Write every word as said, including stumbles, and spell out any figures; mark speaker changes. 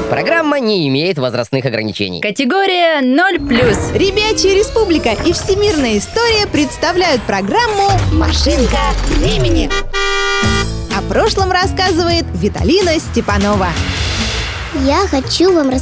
Speaker 1: Программа не имеет возрастных ограничений.
Speaker 2: Категория ноль плюс.
Speaker 3: Ребячья республика и Всемирная история представляют программу «Машинка времени». О прошлом рассказывает Виталина Степанова.
Speaker 4: Я хочу вам рассказать